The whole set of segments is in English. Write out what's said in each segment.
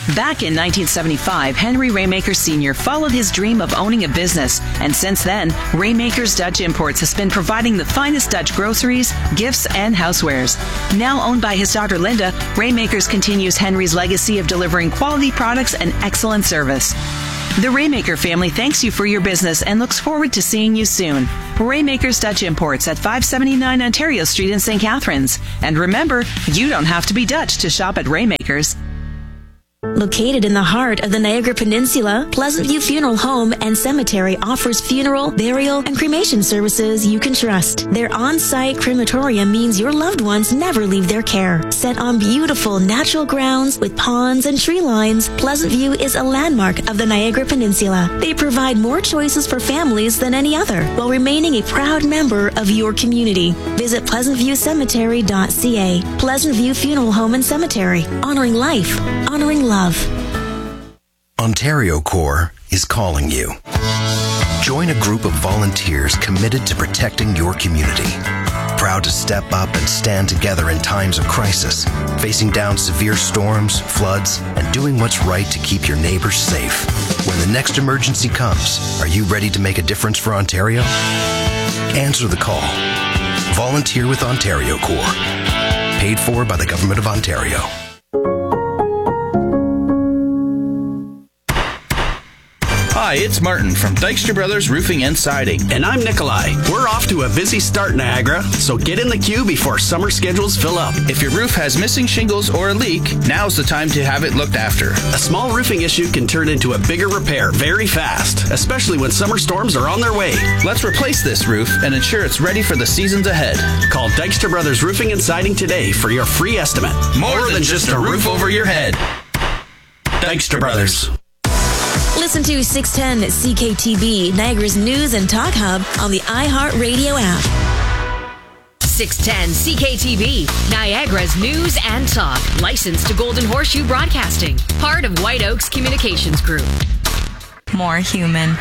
Back in 1975, Henry Raymaker Sr. followed his dream of owning a business, and since then, Raymaker's Dutch Imports has been providing the finest Dutch groceries, gifts, and housewares. Now owned by his daughter Linda, Raymakers continues Henry's legacy of delivering quality products and excellent service. The Raymaker family thanks you for your business and looks forward to seeing you soon. Raymaker's Dutch Imports at 579 Ontario Street in St. Catharines. And remember, you don't have to be Dutch to shop at Raymaker's. Located in the heart of the Niagara Peninsula, Pleasant View Funeral Home and Cemetery offers funeral, burial, and cremation services you can trust. Their on-site crematorium means your loved ones never leave their care. Set on beautiful natural grounds with ponds and tree lines, Pleasant View is a landmark of the Niagara Peninsula. They provide more choices for families than any other, while remaining a proud member of your community. Visit pleasantviewcemetery.ca. Pleasant View Funeral Home and Cemetery. Honoring life. Honoring love. Ontario Corps is calling you. Join a group of volunteers committed to protecting your community. Proud to step up and stand together in times of crisis, facing down severe storms, floods, and doing what's right to keep your neighbors safe. When the next emergency comes, are you ready to make a difference for Ontario? Answer the call. Volunteer with Ontario Corps. Paid for by the Government of Ontario. Hi, it's Martin from Dykstra Brothers Roofing and Siding. And I'm Nikolai. We're off to a busy start, Niagara, so get in the queue before summer schedules fill up. If your roof has missing shingles or a leak, now's the time to have it looked after. A small roofing issue can turn into a bigger repair very fast, especially when summer storms are on their way. Let's replace this roof and ensure it's ready for the seasons ahead. Call Dykstra Brothers Roofing and Siding today for your free estimate. More than just a roof over your head. Dykstra Brothers. Listen to 610 CKTB, Niagara's news and talk hub on the iHeartRadio app. 610 CKTB, Niagara's news and talk. Licensed to Golden Horseshoe Broadcasting. Part of White Oaks Communications Group. More human.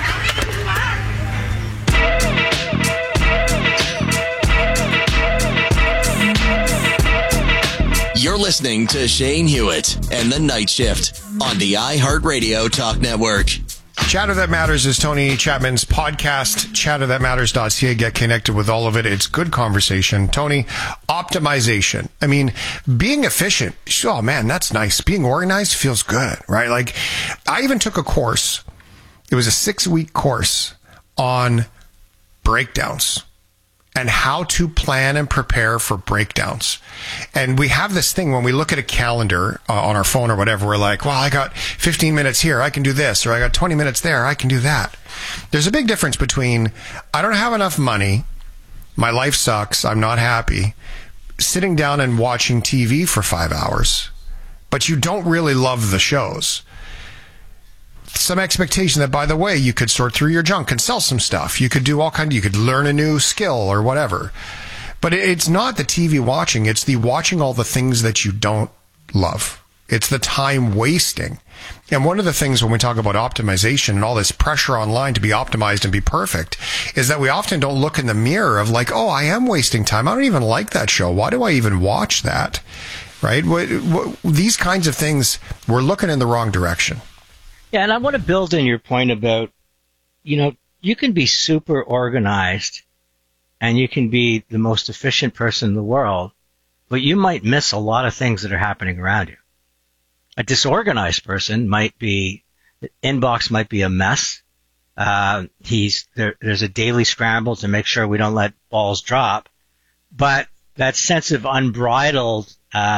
You're listening to Shane Hewitt and The Night Shift on the iHeartRadio Talk Network. Chatter That Matters is Tony Chapman's podcast, chatterthatmatters.ca. Get connected with all of it. It's good conversation. Tony, optimization. I mean, being efficient, oh man, that's nice. Being organized feels good, right? Like, I even took a course. It was a 6-week course on breakdowns and how to plan and prepare for breakdowns. And we have this thing when we look at a calendar on our phone or whatever, we're like, well, I got 15 minutes here, I can do this, or I got 20 minutes there, I can do that. There's a big difference between, I don't have enough money, my life sucks, I'm not happy, sitting down and watching TV for 5 hours, but you don't really love the shows. Some expectation that, by the way, you could sort through your junk and sell some stuff. You could do all kinds, you could learn a new skill or whatever. But it's not the TV watching, it's the watching all the things that you don't love. It's the time wasting. And one of the things when we talk about optimization and all this pressure online to be optimized and be perfect is that we often don't look in the mirror of like, oh, I am wasting time. I don't even like that show. Why do I even watch that? Right? These kinds of things, we're looking in the wrong direction. Yeah, and I want to build in your point about, you can be super organized and you can be the most efficient person in the world, but you might miss a lot of things that are happening around you. A disorganized person the inbox might be a mess. There's a daily scramble to make sure we don't let balls drop, but that sense of unbridled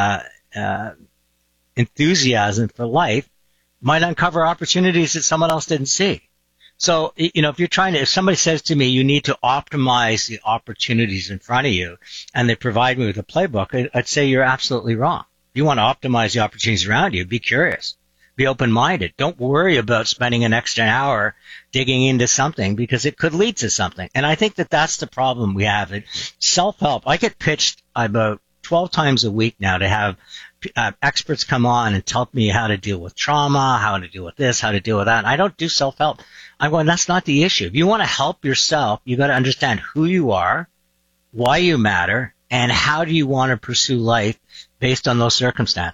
enthusiasm for life might uncover opportunities that someone else didn't see. So, if somebody says to me, you need to optimize the opportunities in front of you, and they provide me with a playbook, I'd say you're absolutely wrong. You want to optimize the opportunities around you. Be curious. Be open-minded. Don't worry about spending an extra hour digging into something because it could lead to something. And I think that that's the problem we have. Self-help. I get pitched about 12 times a week now to have experts come on and tell me how to deal with trauma, how to deal with this, how to deal with that. And I don't do self-help. I'm going, that's not the issue. If you want to help yourself, you got to understand who you are, why you matter, and how do you want to pursue life based on those circumstances.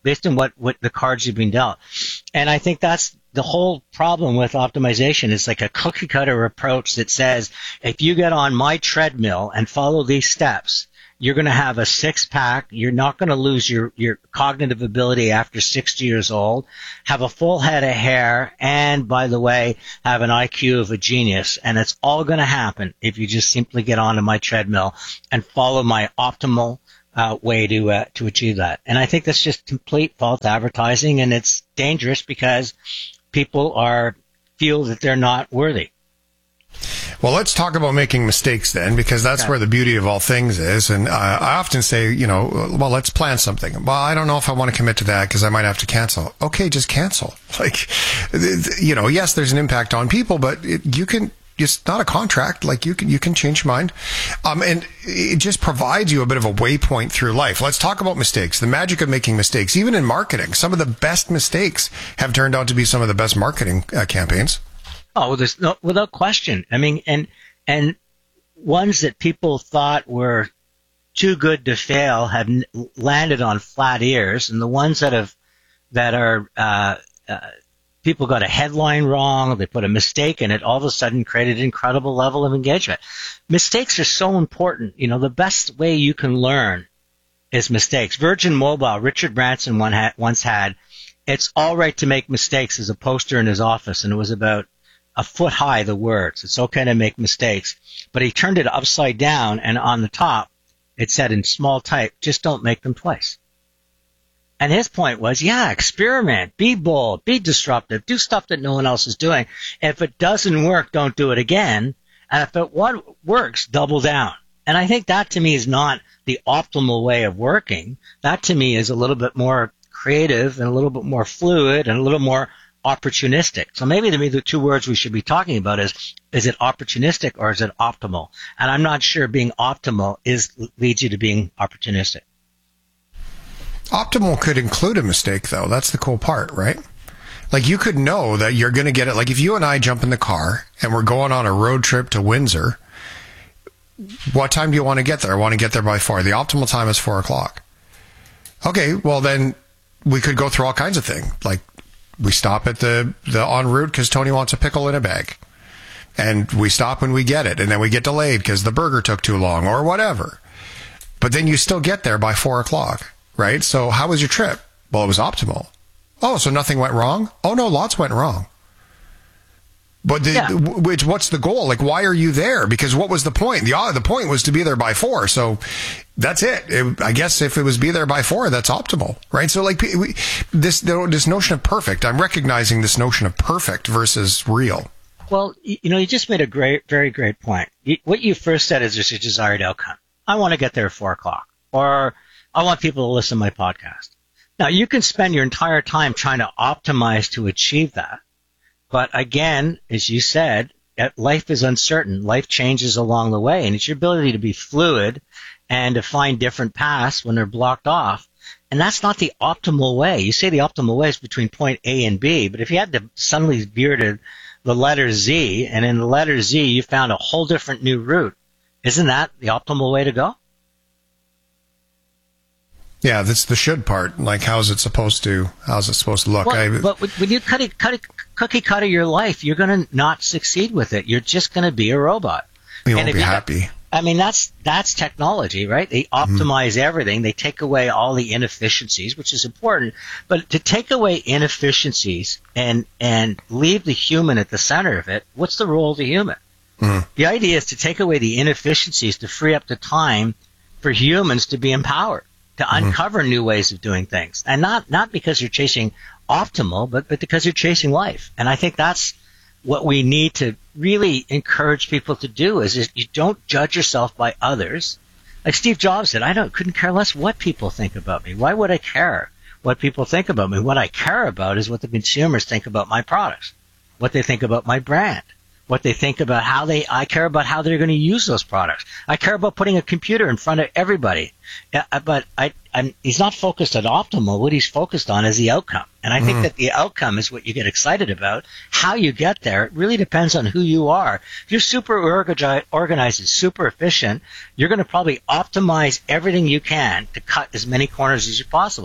based on what the cards you've been dealt. And I think that's the whole problem with optimization. It's like a cookie cutter approach that says, if you get on my treadmill and follow these steps, you're going to have a six-pack. You're not going to lose your cognitive ability after 60 years old, have a full head of hair, and, by the way, have an IQ of a genius. And it's all going to happen if you just simply get onto my treadmill and follow my optimal way to achieve that. And I think that's just complete false advertising, and it's dangerous because people feel that they're not worthy. Well, let's talk about making mistakes then, because that's where the beauty of all things is. And I often say, well, let's plan something. Well, I don't know if I want to commit to that because I might have to cancel. Okay, just cancel. Like, yes, there's an impact on people, but it's not a contract. Like, you can change your mind. And it just provides you a bit of a waypoint through life. Let's talk about mistakes. The magic of making mistakes, even in marketing. Some of the best mistakes have turned out to be some of the best marketing campaigns. Oh, there's without question. I mean, and ones that people thought were too good to fail have landed on flat ears, and the ones that are people got a headline wrong, they put a mistake in it, all of a sudden created an incredible level of engagement. Mistakes are so important. The best way you can learn is mistakes. Virgin Mobile, Richard Branson once had, "It's all right to make mistakes" as a poster in his office, and it was about a foot high, the words. It's okay to make mistakes. But he turned it upside down, and on the top, it said in small type, "Just don't make them twice." And his point was, experiment, be bold, be disruptive, do stuff that no one else is doing. If it doesn't work, don't do it again. And if it works, double down. And I think that to me is not the optimal way of working. That to me is a little bit more creative and a little bit more fluid and a little more opportunistic. So maybe to me the two words we should be talking about is it opportunistic or is it optimal? And I'm not sure being optimal leads you to being opportunistic. Optimal could include a mistake, though. That's the cool part, right? Like, you could know that you're going to get it. Like, if you and I jump in the car and we're going on a road trip to Windsor, what time do you want to get there? I want to get there by 4. The optimal time is 4 o'clock. Okay, well, then we could go through all kinds of things. Like, we stop at the en route because Tony wants a pickle in a bag. And we stop when we get it. And then we get delayed because the burger took too long or whatever. But then you still get there by 4 o'clock, right? So how was your trip? Well, it was optimal. Oh, so nothing went wrong? Oh, no, lots went wrong. But what's the goal? Like, why are you there? Because what was the point? The point was to be there by 4. So that's it. I guess if it was be there by 4, that's optimal, right? So like this notion of perfect, I'm recognizing this notion of perfect versus real. Well, you just made a very great point. What you first said is there's a desired outcome. I want to get there at 4 o'clock, or I want people to listen to my podcast. Now, you can spend your entire time trying to optimize to achieve that. But again, as you said, life is uncertain. Life changes along the way, and it's your ability to be fluid and to find different paths when they're blocked off. And that's not the optimal way. You say the optimal way is between point A and B, but if you had to suddenly veer to the letter Z, and in the letter Z you found a whole different new route, isn't that the optimal way to go? Yeah, that's the should part. Like, how's it supposed to look? Well, but when you cookie cutter your life, you're going to not succeed with it. You're just going to be a robot. You won't be happy. I mean, that's technology, right? They optimize everything. They take away all the inefficiencies, which is important. But to take away inefficiencies and leave the human at the center of it, what's the role of the human? The idea is to take away the inefficiencies to free up the time for humans to be empowered, to uncover new ways of doing things. And not because you're chasing optimal, but because you're chasing life. And I think that's what we need to really encourage people to do is you don't judge yourself by others. Like Steve Jobs said, couldn't care less what people think about me. Why would I care what people think about me? What I care about is what the consumers think about my products, what they think about my brand, what they think about I care about how they're going to use those products. I care about putting a computer in front of everybody. But he's not focused on optimal. What he's focused on is the outcome. And I think that the outcome is what you get excited about. How you get there, it really depends on who you are. If you're super organized and super efficient, you're going to probably optimize everything you can to cut as many corners as possible.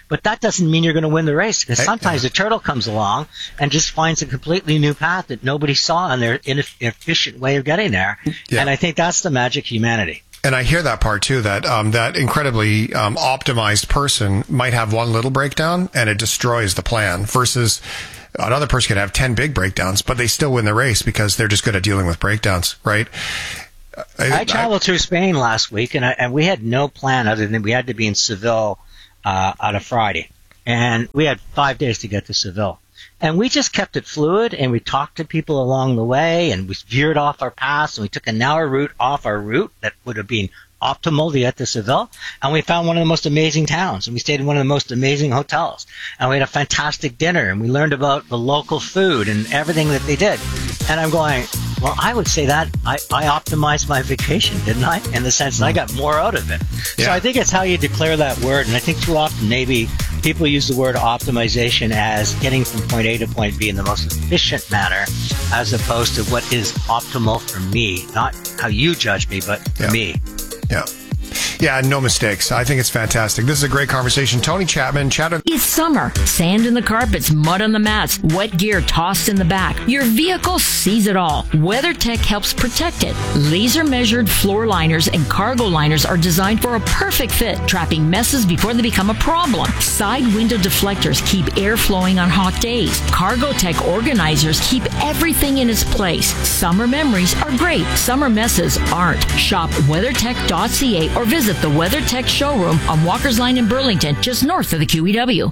But that doesn't mean you're going to win the race, because sometimes the turtle comes along and just finds a completely new path that nobody saw in their inefficient way of getting there. Yeah. And I think that's the magic of humanity. And I hear that part too, that that incredibly optimized person might have one little breakdown and it destroys the plan, versus another person could have 10 big breakdowns, but they still win the race because they're just good at dealing with breakdowns, right? I traveled through Spain last week, and we had no plan other than we had to be in Seville on a Friday. And we had 5 days to get to Seville. And we just kept it fluid, and we talked to people along the way, and we veered off our paths, and we took an hour route off our route that would have been optimal to get to Seville, and we found one of the most amazing towns, and we stayed in one of the most amazing hotels, and we had a fantastic dinner, and we learned about the local food and everything that they did. And I'm going, well, I would say that I optimized my vacation, didn't I? In the sense that I got more out of it. Yeah. So I think it's how you declare that word, and I think too often maybe people use the word optimization as getting from point A to point B in the most efficient manner, as opposed to what is optimal for me, not how you judge me, but for me. Yeah. Yeah, no mistakes. I think it's fantastic. This is a great conversation. Tony Chapman, It's summer. Sand in the carpets, mud on the mats, wet gear tossed in the back. Your vehicle sees it all. WeatherTech helps protect it. Laser-measured floor liners and cargo liners are designed for a perfect fit, trapping messes before they become a problem. Side window deflectors keep air flowing on hot days. CargoTech organizers keep everything in its place. Summer memories are great. Summer messes aren't. Shop WeatherTech.ca or visit the WeatherTech showroom on Walker's Line in Burlington, just north of the QEW.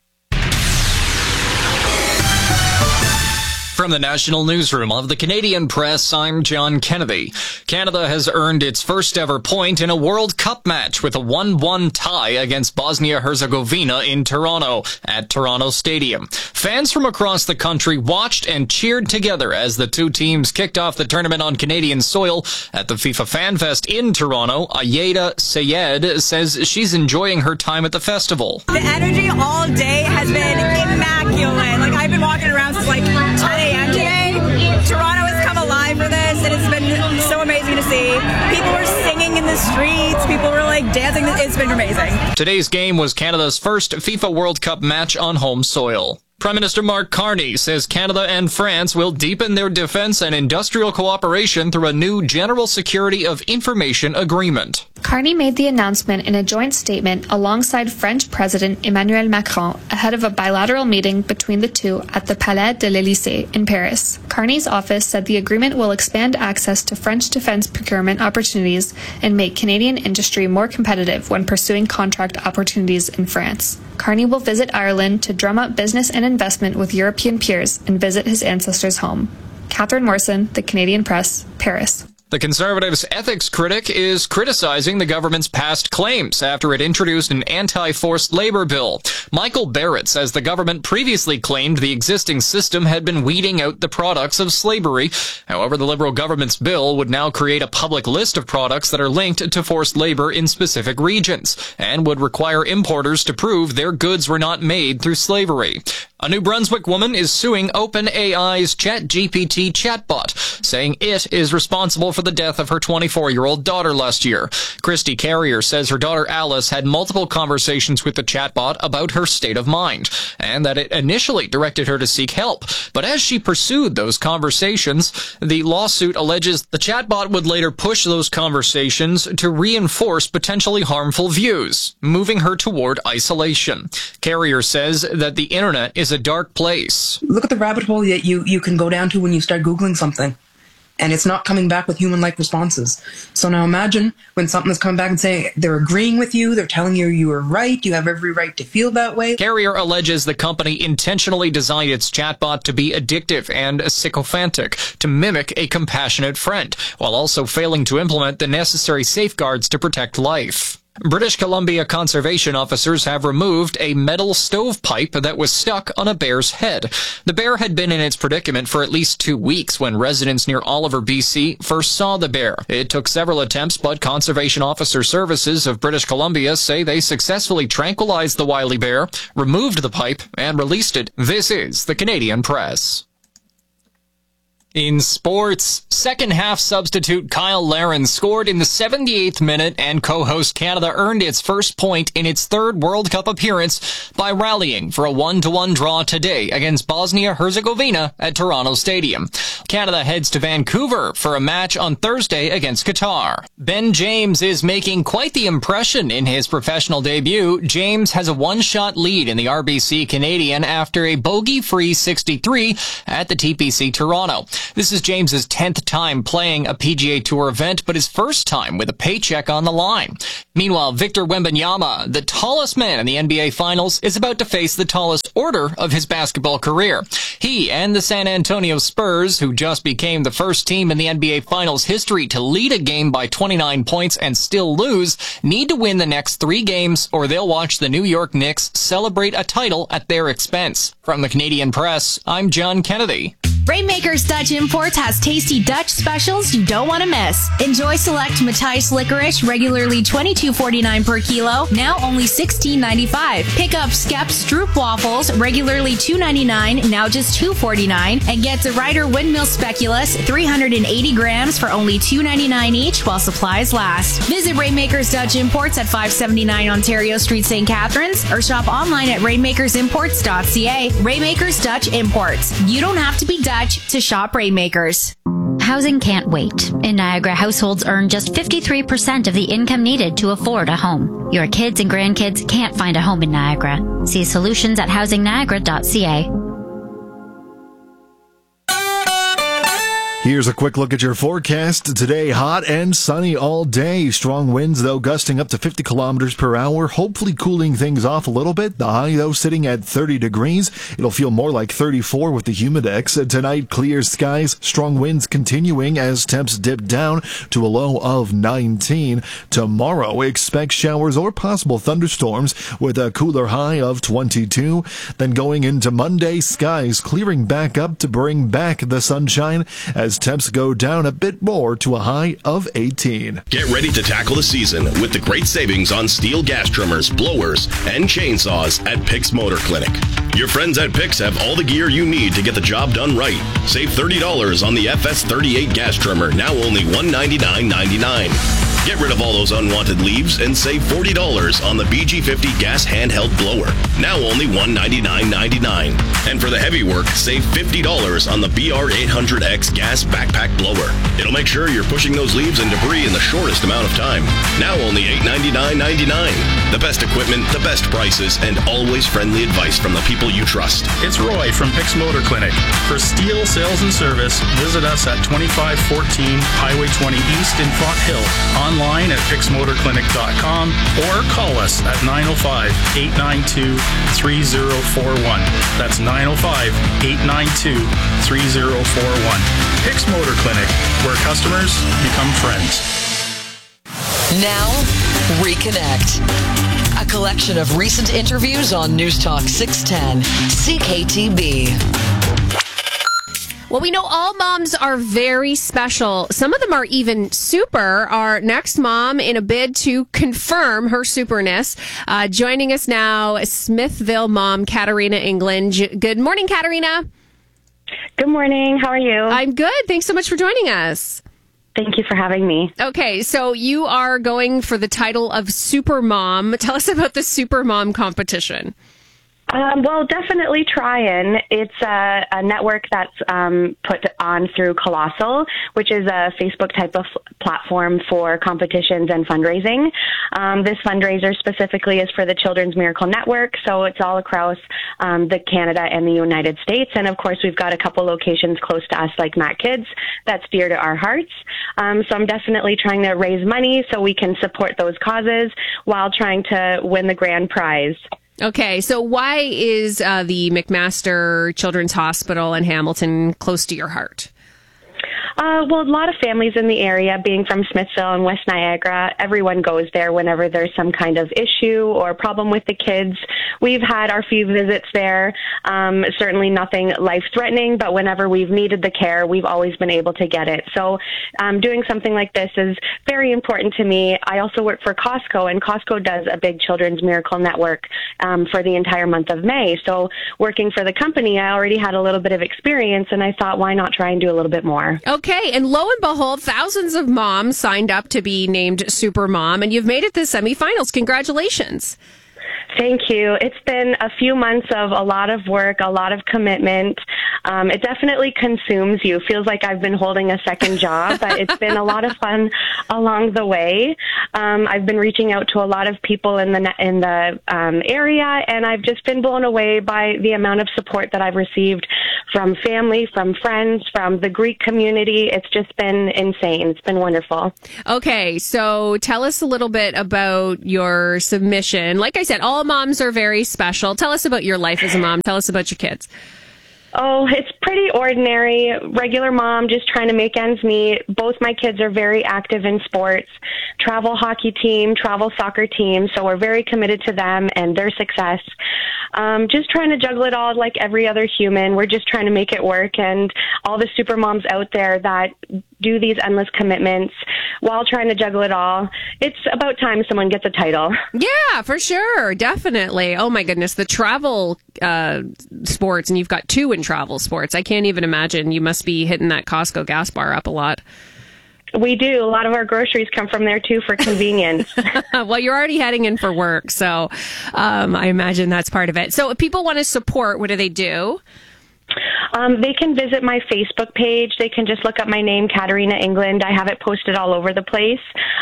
From the National Newsroom of the Canadian Press, I'm John Kennedy. Canada has earned its first ever point in a World Cup match with a 1-1 tie against Bosnia-Herzegovina in Toronto at Toronto Stadium. Fans from across the country watched and cheered together as the two teams kicked off the tournament on Canadian soil at the FIFA Fan Fest in Toronto. Ayeda Sayed says she's enjoying her time at the festival. The energy all day has been immaculate. Like, I've been walking around since like 10 a.m. today. Toronto has come alive for this, and it's been so amazing to see. People were singing in the streets. People were like dancing. It's been amazing. Today's game was Canada's first FIFA World Cup match on home soil. Prime Minister Mark Carney says Canada and France will deepen their defense and industrial cooperation through a new General Security of Information Agreement. Carney made the announcement in a joint statement alongside French President Emmanuel Macron ahead of a bilateral meeting between the two at the Palais de l'Élysée in Paris. Carney's office said the agreement will expand access to French defense procurement opportunities and make Canadian industry more competitive when pursuing contract opportunities in France. Carney will visit Ireland to drum up business and investment with European peers and visit his ancestors' home. Catherine Morrison, The Canadian Press, Paris. The Conservatives' ethics critic is criticizing the government's past claims after it introduced an anti-forced labor bill. Michael Barrett says the government previously claimed the existing system had been weeding out the products of slavery. However, the Liberal government's bill would now create a public list of products that are linked to forced labor in specific regions and would require importers to prove their goods were not made through slavery. A New Brunswick woman is suing OpenAI's ChatGPT chatbot, saying it is responsible for the death of her 24-year-old daughter last year. Christy Carrier says her daughter Alice had multiple conversations with the chatbot about her state of mind, and that it initially directed her to seek help. But as she pursued those conversations, the lawsuit alleges the chatbot would later push those conversations to reinforce potentially harmful views, moving her toward isolation. Carrier says that the internet is a dark place. Look at the rabbit hole that you can go down to when you start Googling something, and it's not coming back with human-like responses. So now imagine when something is coming back and saying they're agreeing with you, they're telling you you are right, you have every right to feel that way. Carrier alleges the company intentionally designed its chatbot to be addictive and sycophantic, to mimic a compassionate friend, while also failing to implement the necessary safeguards to protect life. British Columbia conservation officers have removed a metal stovepipe that was stuck on a bear's head. The bear had been in its predicament for at least 2 weeks when residents near Oliver, BC, first saw the bear. It took several attempts, but Conservation Officer Services of British Columbia say they successfully tranquilized the wily bear, removed the pipe, and released it. This is the Canadian Press. In sports, second-half substitute Kyle Larin scored in the 78th minute, and co-host Canada earned its first point in its third World Cup appearance by rallying for a 1-1 draw today against Bosnia-Herzegovina at Toronto Stadium. Canada heads to Vancouver for a match on Thursday against Qatar. Ben James is making quite the impression in his professional debut. James has a one-shot lead in the RBC Canadian after a bogey-free 63 at the TPC Toronto. This is James's 10th time playing a PGA Tour event, but his first time with a paycheck on the line. Meanwhile, Victor Wembanyama, the tallest man in the NBA Finals, is about to face the tallest order of his basketball career. He and the San Antonio Spurs, who just became the first team in the NBA Finals history to lead a game by 29 points and still lose, need to win the next 3 games or they'll watch the New York Knicks celebrate a title at their expense. From the Canadian Press, I'm John Kennedy. Rainmakers Dutch Imports has tasty Dutch specials you don't want to miss. Enjoy select Matthijs licorice, regularly $22.49 per kilo, now only $16.95. Pick up Skep Stroop waffles, regularly $2.99, now just $2.49. And get the Ryder Windmill Speculoos, 380 grams for only $2.99 each while supplies last. Visit Rainmakers Dutch Imports at 579 Ontario Street, St. Catharines, or shop online at rainmakersimports.ca. Rainmakers Dutch Imports. You don't have to be Dutch to shop Rainmakers. Housing can't wait. In Niagara, households earn just 53% of the income needed to afford a home. Your kids and grandkids can't find a home in Niagara. See solutions at housingniagara.ca. Here's a quick look at your forecast. Today, hot and sunny all day. Strong winds, though, gusting up to 50 kilometers per hour, hopefully cooling things off a little bit. The high, though, sitting at 30 degrees. It'll feel more like 34 with the humidex. Tonight, clear skies, strong winds continuing as temps dip down to a low of 19. Tomorrow, expect showers or possible thunderstorms with a cooler high of 22. Then going into Monday, skies clearing back up to bring back the sunshine as temps go down a bit more to a high of 18. Get ready to tackle the season with the great savings on steel gas trimmers, blowers, and chainsaws at Pix Motor Clinic. Your friends at Pix have all the gear you need to get the job done right. Save $30 on the FS38 gas trimmer, now only $199.99. Get rid of all those unwanted leaves and save $40 on the BG50 gas handheld blower, now only $199.99. And for the heavy work, save $50 on the BR800X gas backpack blower. It'll make sure you're pushing those leaves and debris in the shortest amount of time, now only $899.99. The best equipment, the best prices, and always friendly advice from the people you trust. It's Roy from Pix Motor Clinic. For steel sales and service, visit us at 2514 Highway 20 East in Font Hill, online at pixmotorclinic.com, or call us at 905-892-3041. That's 905-892-3041. Pix Motor Clinic, where customers become friends. Now, Reconnect. A collection of recent interviews on News Talk 610, CKTB. Well, we know all moms are very special. Some of them are even super. Our next mom, in a bid to confirm her superness, joining us now, Smithville mom, Katarina England. Good morning, Katarina. Good morning. How are you? I'm good. Thanks so much for joining us. Thank you for having me. Okay, so you are going for the title of Super Mom. Tell us about the Super Mom competition. Well, definitely trying. It's a network that's put on through Colossal, which is a Facebook type of platform for competitions and fundraising. This fundraiser specifically is for the Children's Miracle Network, so it's all across the Canada and the United States. And of course, we've got a couple locations close to us, like Mac Kids, that's dear to our hearts. So I'm definitely trying to raise money so we can support those causes while trying to win the grand prize. Okay, so why is the McMaster Children's Hospital in Hamilton close to your heart? Well, a lot of families in the area, being from Smithville and West Niagara, everyone goes there whenever there's some kind of issue or problem with the kids. We've had our few visits there, certainly nothing life-threatening, but whenever we've needed the care, we've always been able to get it. So doing something like this is very important to me. I also work for Costco, and Costco does a big Children's Miracle Network for the entire month of May. So working for the company, I already had a little bit of experience, and I thought, why not try and do a little bit more? Okay, and lo and behold, thousands of moms signed up to be named Super Mom, and you've made it to the semifinals. Congratulations. Thank you. It's been a few months of a lot of work, a lot of commitment. It definitely consumes you. Feels like I've been holding a second job, but it's been a lot of fun along the way. I've been reaching out to a lot of people in the area, and I've just been blown away by the amount of support that I've received from family, from friends, from the Greek community. It's just been insane. It's been wonderful. Okay, so tell us a little bit about your submission. Like I said, all moms are very special. Tell us about your life as a mom. Tell us about your kids. Oh, it's pretty ordinary, regular mom, just trying to make ends meet. Both my kids are very active in sports, travel hockey team, travel soccer team, so we're very committed to them and their success. Just trying to juggle it all like every other human. We're just trying to make it work, and all the super moms out there that do these endless commitments while trying to juggle it all. It's about time someone gets a title. Yeah, for sure. Definitely. Oh my goodness. The travel sports, and you've got two in travel sports. I can't even imagine. You must be hitting that Costco gas bar up a lot. We do. A lot of our groceries come from there too for convenience. Well, you're already heading in for work, so I imagine that's part of it. So if people want to support, what do they do? They can visit my Facebook page. They can just look up my name, Katarina England. I have it posted all over the place.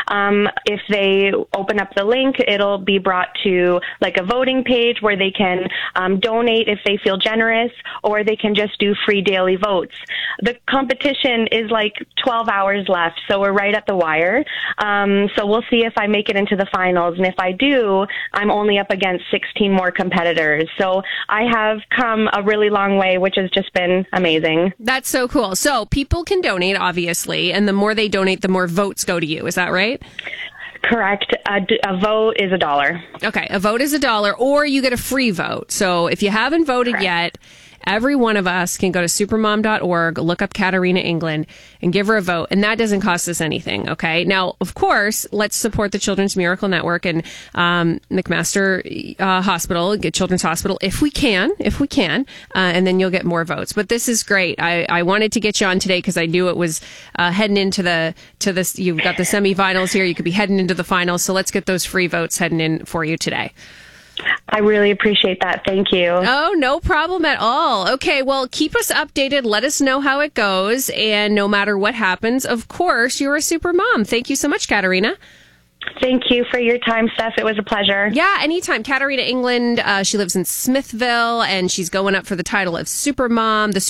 If they open up the link, it'll be brought to like a voting page where they can donate if they feel generous, or they can just do free daily votes. The competition is like 12 hours left, so we're right at the wire. So we'll see if I make it into the finals. And if I do, I'm only up against 16 more competitors. So I have come a really long way, which has just been amazing. That's so cool. So people can donate, obviously, and the more they donate, the more votes go to you. Is that right? Correct. A vote is $1. Okay, a vote is $1, or you get a free vote. So if you haven't voted yet, every one of us can go to supermom.org, look up Katarina England, and give her a vote. And that doesn't cost us anything, okay? Now, of course, let's support the Children's Miracle Network and McMaster Hospital, Children's Hospital, if we can, and then you'll get more votes. But this is great. I wanted to get you on today because I knew it was heading into this. You've got the semifinals here. You could be heading into the finals. So let's get those free votes heading in for you today. I really appreciate that. Thank you. Oh, no problem at all. Okay, well, keep us updated. Let us know how it goes. And no matter what happens, of course, you're a super mom. Thank you so much, Katarina. Thank you for your time, Steph. It was a pleasure. Yeah, anytime. Katarina England, she lives in Smithville, and she's going up for the title of Supermom, the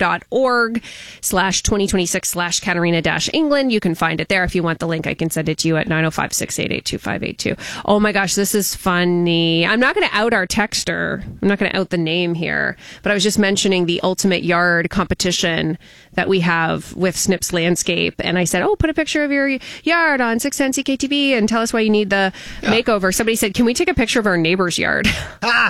supermom.org/2026/Katarina-England. You can find it there. If you want the link, I can send it to you at 905-688-2582. Oh my gosh, this is funny. I'm not going to out our texter. I'm not going to out the name here, but I was just mentioning the Ultimate Yard competition that we have with Snips Landscape. And I said, put a picture of your yard on 610 CKTV and tell us why you need the makeover. Somebody said, can we take a picture of our neighbor's yard? Oh,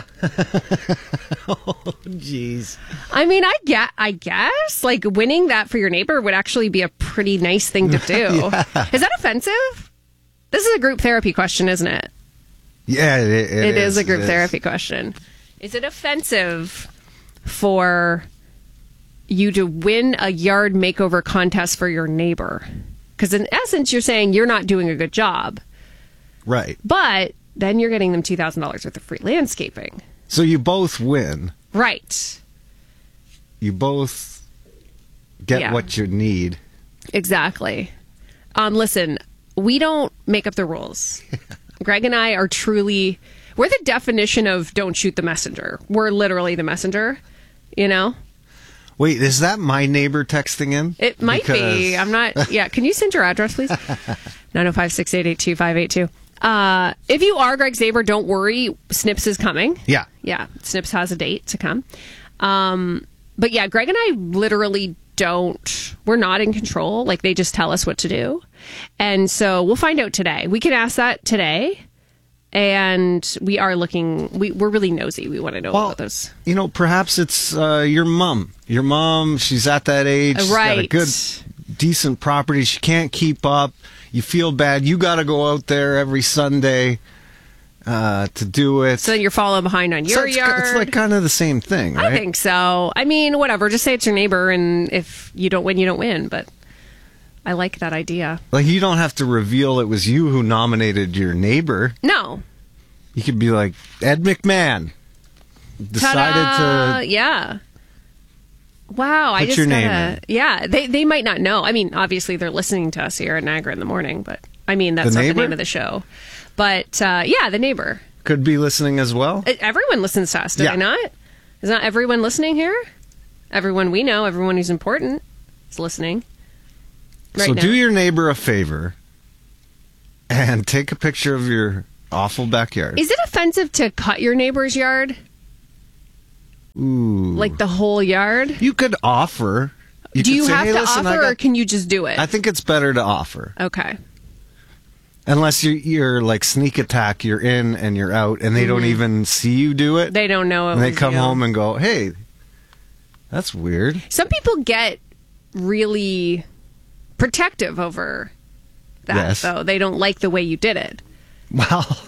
jeez. I mean, I guess like winning that for your neighbor would actually be a pretty nice thing to do. Yeah. Is that offensive? This is a group therapy question, isn't it? Yeah, it is a group therapy question. Is it offensive for you to win a yard makeover contest for your neighbor? Because in essence, you're saying you're not doing a good job. Right. But then you're getting them $2,000 worth of free landscaping. So you both win. Right. You both get what you need. Exactly. Listen, we don't make up the rules. Greg and I are truly, we're the definition of don't shoot the messenger. We're literally the messenger, you know? Wait, is that my neighbor texting in? It might be. I'm not. Yeah. Can you send your address, please? 905-688-2582. If you are Greg's neighbor, don't worry. Snips is coming. Yeah. Yeah. Snips has a date to come. But yeah, Greg and I literally we're not in control. Like, they just tell us what to do. And so we'll find out today. We can ask that today. And we are looking, we're really nosy. We want to know about those. You know, perhaps it's your mom. Your mom, she's at that age. She's got a good, decent property. She can't keep up. You feel bad. You got to go out there every Sunday to do it. So you're following behind on your yard. It's like kind of the same thing, right? I think so. I mean, whatever. Just say it's your neighbor, and if you don't win, you don't win. But I like that idea. Like, you don't have to reveal it was you who nominated your neighbor. No. You could be like, Ed McMahon decided to... Yeah. Wow. Put your name in. Yeah. They might not know. I mean, obviously, they're listening to us here at Niagara in the Morning, but I mean, that's not the name of the show. But yeah, the neighbor. Could be listening as well. Everyone listens to us, do they not? Is not everyone listening here? Everyone we know, everyone who's important is listening. So do your neighbor a favor and take a picture of your awful backyard. Is it offensive to cut your neighbor's yard? Ooh. Like the whole yard? You could offer. Do you have to offer, or can you just do it? I think it's better to offer. Okay. Unless you're like sneak attack, you're in and you're out, and they don't even see you do it. They don't know it. And they come home and go, "Hey, that's weird." Some people get really protective over that, though. They don't like the way you did it. Well,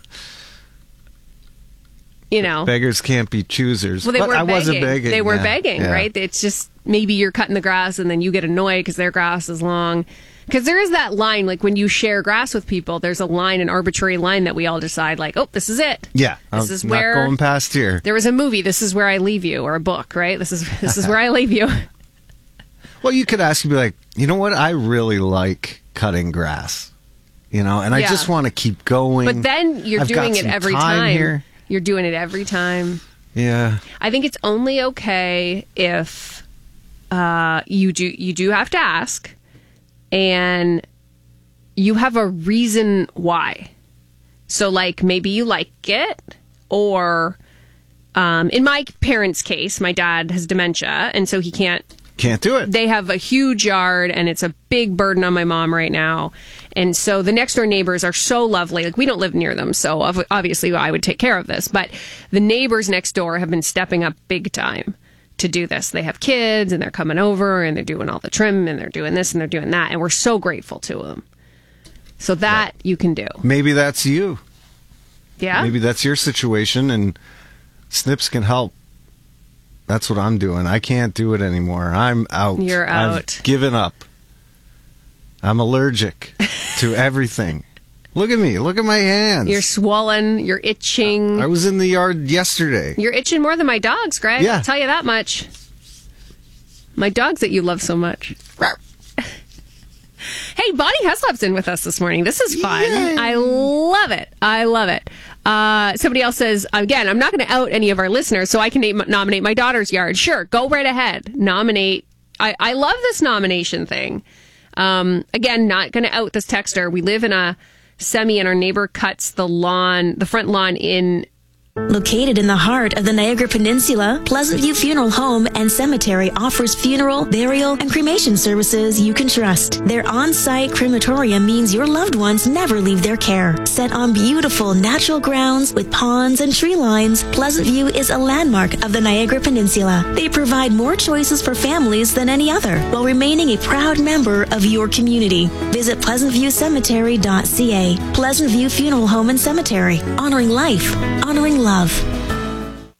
you know, beggars can't be choosers. Well, I wasn't begging. They were begging, right? It's just maybe you're cutting the grass and then you get annoyed because their grass is long. Because there is that line, like when you share grass with people, there's a line, an arbitrary line that we all decide, like, oh, this is it. Yeah, this is not where going past here. There was a movie, This Is Where I Leave You, or a book, right? This is where I leave you. Well, you could ask, you'd be like, you know what? I really like cutting grass, you know, and I just want to keep going. But then you're doing it every time. Here. You're doing it every time. Yeah. I think it's only okay if you do have to ask, and you have a reason why. So, like, maybe you like it, or in my parents' case, my dad has dementia, and so he can't do it. They have a huge yard, and it's a big burden on my mom right now. And so the next door neighbors are so lovely. Like, we don't live near them, so obviously I would take care of this. But the neighbors next door have been stepping up big time to do this. They have kids, and they're coming over, and they're doing all the trim, and they're doing this, and they're doing that. And we're so grateful to them. So that you can do. Maybe that's you. Yeah? Maybe that's your situation, and Snips can help. That's what I'm doing. I can't do it anymore. I'm out. You're out. I've given up. I'm allergic to everything. Look at me. Look at my hands. You're swollen. You're itching. I was in the yard yesterday. You're itching more than my dogs, Greg. Yeah. I'll tell you that much. My dogs that you love so much. Hey, Bonnie Heslop's in with us this morning. This is fun. Yay. I love it. I love it. Somebody else says, again, I'm not going to out any of our listeners, so I can nominate my daughter's yard. Sure, go right ahead. Nominate. I love this nomination thing. Again, not going to out this texter. We live in a semi, and our neighbor cuts the front lawn in... Located in the heart of the Niagara Peninsula, Pleasant View Funeral Home and Cemetery offers funeral, burial, and cremation services you can trust. Their on-site crematorium means your loved ones never leave their care. Set on beautiful natural grounds with ponds and tree lines, Pleasant View is a landmark of the Niagara Peninsula. They provide more choices for families than any other, while remaining a proud member of your community. Visit pleasantviewcemetery.ca. Pleasant View Funeral Home and Cemetery. Honoring life. Honoring love.